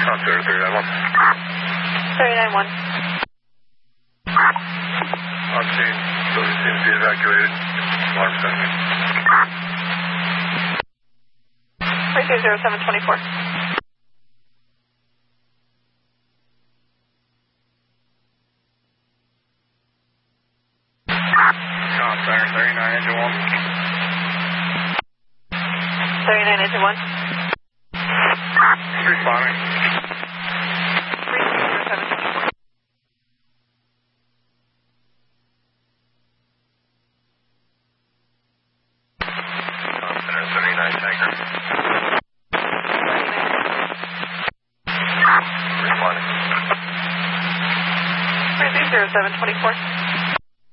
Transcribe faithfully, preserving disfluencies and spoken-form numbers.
Center three nine one. three nine one. On scene, building seems to be evacuated. Alarm sending. three two zero seven two four. Center thirty-nine engine one. thirty-nine engine one. Responding. three two zero seven two four. Center thirty-nine Tanker. Responding. three two zero seven two four.